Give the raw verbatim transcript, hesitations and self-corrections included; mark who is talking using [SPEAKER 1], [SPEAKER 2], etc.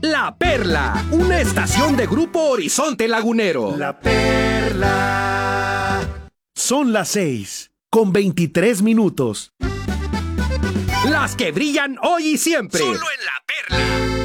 [SPEAKER 1] La Perla, una estación de Grupo Horizonte Lagunero.
[SPEAKER 2] La Perla. Son las seis, con veintitrés minutos.
[SPEAKER 1] Las que brillan hoy y siempre.
[SPEAKER 3] Solo en La Perla.